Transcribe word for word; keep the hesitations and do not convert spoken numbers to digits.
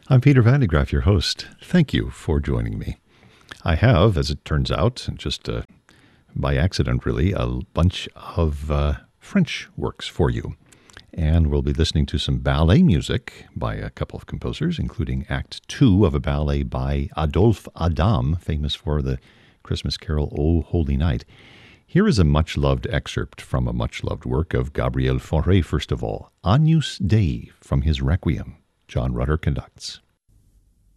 I'm Peter Van de Graaff, your host. Thank you for joining me. I have, as it turns out, just uh, by accident really, a bunch of uh, French works for you. And we'll be listening to some ballet music by a couple of composers, including Act Two of a ballet by Adolphe Adam, famous for the Christmas carol O Holy Night. Here is a much-loved excerpt from a much-loved work of Gabriel Fauré, first of all, Agnus Dei from his Requiem. John Rutter conducts.